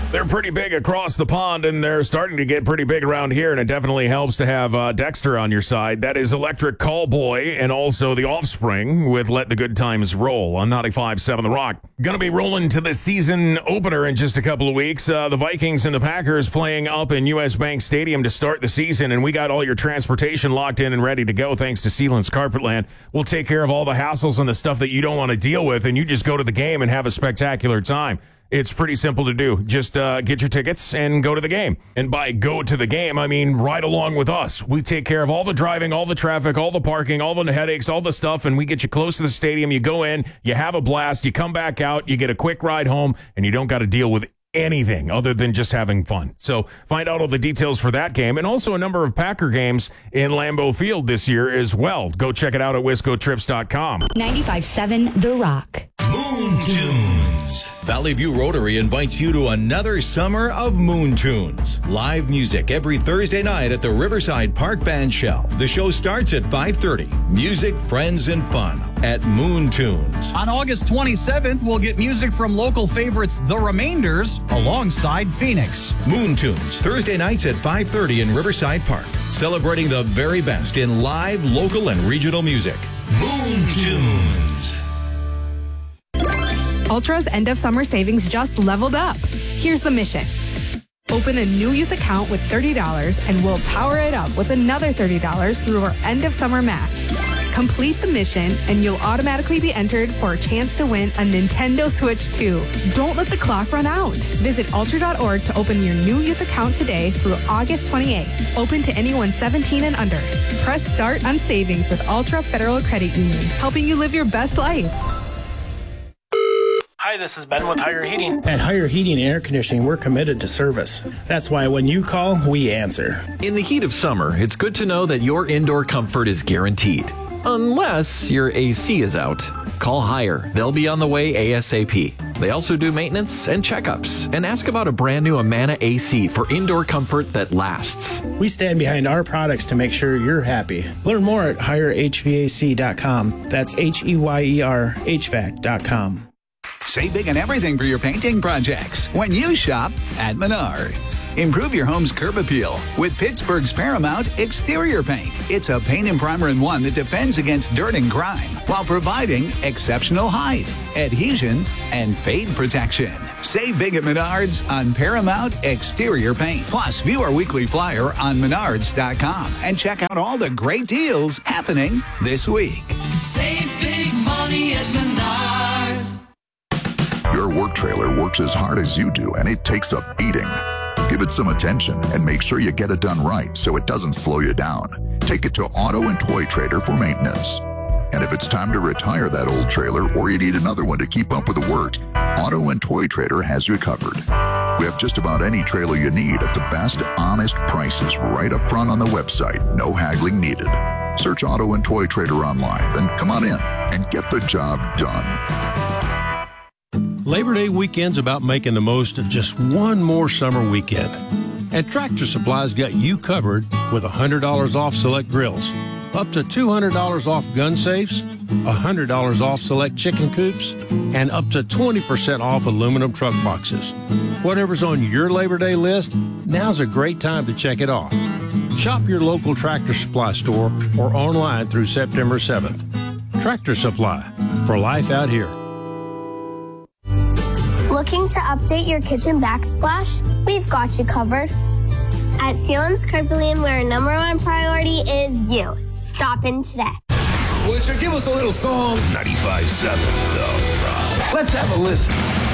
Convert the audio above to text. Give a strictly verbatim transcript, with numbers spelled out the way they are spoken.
They're pretty big across the pond, and they're starting to get pretty big around here, and it definitely helps to have uh, Dexter on your side. That is Electric Callboy and also The Offspring with Let the Good Times Roll on ninety-five point seven The Rock. Going to be rolling to the season opener in just a couple of weeks. Uh, the Vikings and the Packers playing up in U S. Bank Stadium to start the season, and we got all your transportation locked in and ready to go thanks to Sealands Carpetland. We'll take care of all the hassles and the stuff that you don't want to deal with, and you just go to the game and have a spectacular time. It's pretty simple to do. Just uh, get your tickets and go to the game. And by go to the game, I mean ride along with us. We take care of all the driving, all the traffic, all the parking, all the headaches, all the stuff, and we get you close to the stadium. You go in, you have a blast, you come back out, you get a quick ride home, and you don't got to deal with anything other than just having fun. So find out all the details for that game and also a number of Packer games in Lambeau Field this year as well. Go check it out at wisco trips dot com. ninety-five point seven The Rock. Moon Tunes. Valley View Rotary invites you to another summer of Moon Tunes. Live music every Thursday night at the Riverside Park Band Shell. The show starts at five thirty. Music, friends, and fun at Moon Tunes. On August twenty-seventh, we'll get music from local favorites The Remainders alongside Phoenix. Moon Tunes, Thursday nights at five thirty in Riverside Park. Celebrating the very best in live, local, and regional music. Moon Tunes. Ultra's end of summer savings just leveled up. Here's the mission. Open a new youth account with thirty dollars and we'll power it up with another thirty dollars through our end of summer match. Complete the mission and you'll automatically be entered for a chance to win a Nintendo Switch two. Don't let the clock run out. Visit ultra dot org to open your new youth account today through August twenty-eighth. Open to anyone seventeen and under. Press start on savings with Ultra Federal Credit Union, helping you live your best life. Hi, this is Ben with Higher Heating. At Higher Heating and Air Conditioning, we're committed to service. That's why when you call, we answer. In the heat of summer, it's good to know that your indoor comfort is guaranteed. Unless your A C is out. Call Higher. They'll be on the way ASAP. They also do maintenance and checkups. And ask about a brand new Amana A C for indoor comfort that lasts. We stand behind our products to make sure you're happy. Learn more at higher h v a c dot com. That's H E Y E R H V A C dot com. Save big on everything for your painting projects when you shop at Menards. Improve your home's curb appeal with Pittsburgh's Paramount Exterior Paint. It's a paint and primer in one that defends against dirt and grime while providing exceptional height, adhesion, and fade protection. Save big at Menards on Paramount Exterior Paint. Plus, view our weekly flyer on menards dot com and check out all the great deals happening this week. Save big money at Menards. Your work trailer works as hard as you do, and it takes a beating. Give it some attention and make sure you get it done right so it doesn't slow you down. Take it to Auto and Toy Trader for maintenance. And if it's time to retire that old trailer or you need another one to keep up with the work, Auto and Toy Trader has you covered. We have just about any trailer you need at the best, honest prices right up front on the website. No haggling needed. Search Auto and Toy Trader online, then come on in and get the job done. Labor Day weekend's about making the most of just one more summer weekend. And Tractor Supply's got you covered with one hundred dollars off select grills, up to two hundred dollars off gun safes, one hundred dollars off select chicken coops, and up to twenty percent off aluminum truck boxes. Whatever's on your Labor Day list, now's a great time to check it off. Shop your local Tractor Supply store or online through September seventh. Tractor Supply, for life out here. Looking to update your kitchen backsplash? We've got you covered. At Sealands Carpetland, where our number one priority is you. Stop in today. Would you give us a little song? ninety-five point seven The Rock. Let's have a listen.